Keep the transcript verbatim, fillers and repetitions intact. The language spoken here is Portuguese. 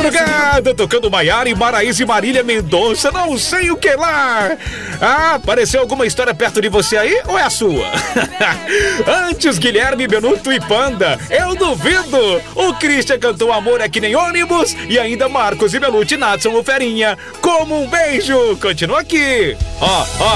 madrugada, tocando Maiara e Maraísa e Marília Mendonça, não sei o que lá. Ah, apareceu alguma história perto de você aí ou é a sua? Antes Guilherme, Benuto e Panda, eu duvido. O Christian cantou Amor é que nem ônibus e ainda Marcos e Belucci, Natson, o Ferinha, como um beijo. Continua aqui. Ó, ó.